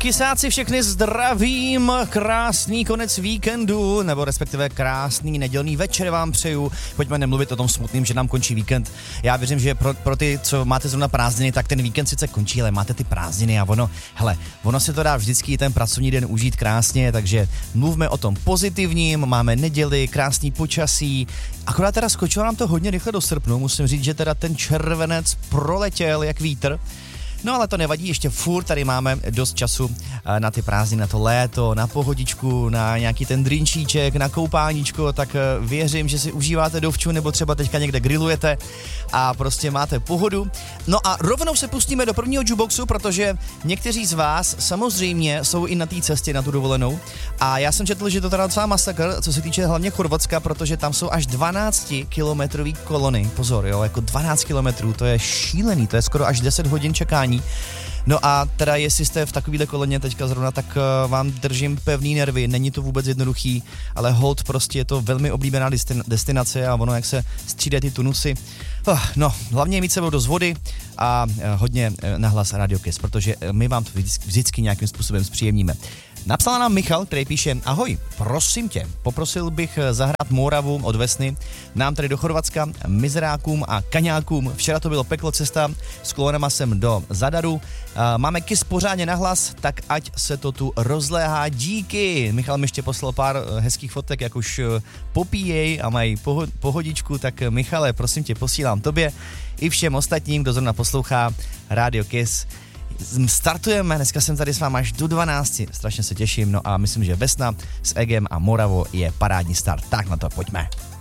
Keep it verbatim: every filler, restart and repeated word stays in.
Kysáci všechny zdravím, krásný konec víkendu, nebo respektive krásný nedělný večer vám přeju. Pojďme nemluvit o tom smutným, že nám končí víkend. Já věřím, že pro, pro ty, co máte zrovna prázdniny, tak ten víkend sice končí, ale máte ty prázdniny a ono, hele, ono se to dá vždycky ten pracovní den užít krásně, takže mluvme o tom pozitivním, máme neděli, krásný počasí, akorát teda skočilo nám to hodně rychle do srpnu, musím říct, že teda ten červenec proletěl jak vítr. No ale to nevadí, ještě furt tady máme dost času na ty prázdniny, na to léto, na pohodičku, na nějaký ten drinčíček, na koupáníčko, tak věřím, že si užíváte dovču nebo třeba teďka někde grillujete a prostě máte pohodu. No a rovnou se pustíme do prvního jukeboxu, protože někteří z vás samozřejmě jsou i na té cestě na tu dovolenou a já jsem četl, že to teda docela masakr, co se týče hlavně Chorvatska, protože tam jsou až dvanáctikilometrový kolony, pozor jo, jako dvanáct kilometrů, to je šílený, to je skoro až deset hodin čekání. No a teda jestli jste v takovýhle koloně teďka zrovna, tak uh, vám držím pevný nervy, není to vůbec jednoduchý, ale hold prostě je to velmi oblíbená destin- destinace a ono jak se střídají ty tunusy. Oh, no, hlavně mít sebou dost vody a uh, hodně uh, nahlas Radio Kiss, protože uh, my vám to vždycky, vždycky nějakým způsobem zpříjemníme. Napsal nám Michal, který píše: ahoj, prosím tě, poprosil bych zahrát Moravu od Vesny, nám tady do Chorvatska, mizerákům a kaňákům. Včera to bylo peklo cesta, s kolonama jsem do Zadaru. Máme Kiss pořádně nahlas, tak ať se to tu rozléhá. Díky! Michal mi ještě poslal pár hezkých fotek, jak už popíjej a mají poho- pohodičku, tak Michale, prosím tě, posílám tobě i všem ostatním, kdo zrovna poslouchá Radio Kiss. Startujeme, dneska jsem tady s vámi až do dvanácti, strašně se těším, no a myslím, že Vesna s Egem a Moravo je parádní start, tak na to pojďme.